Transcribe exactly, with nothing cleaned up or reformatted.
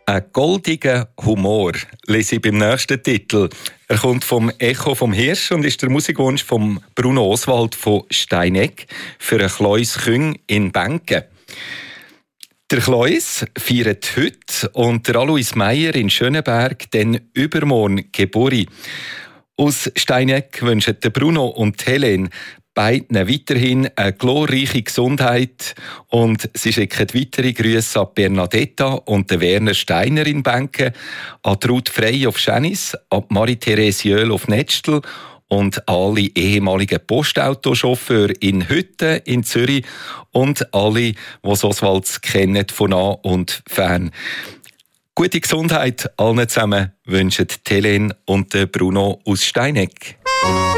Ein goldiger Humor lese ich beim nächsten Titel. Er kommt vom Echo vom Hirsch und ist der Musikwunsch von Bruno Oswald von Steineck für ein Kleus Küng in Benken. Der Kleus feiert heute und der Alois Meier in Schöneberg den übermorgen Geburi. Aus Steineck wünschen Bruno und Helene beiden weiterhin eine glorreiche Gesundheit und sie schicken weitere Grüße an Bernadetta und den Werner Steiner in Benken, an Ruth Frey auf Schenis, an Marie-Therese Jöhl auf Netztel und alle ehemaligen Postautochauffeure in Hütten in Zürich und alle, die Oswald kennen von nah und fern. Gute Gesundheit allen zusammen wünschen Helene und Bruno aus Steineck.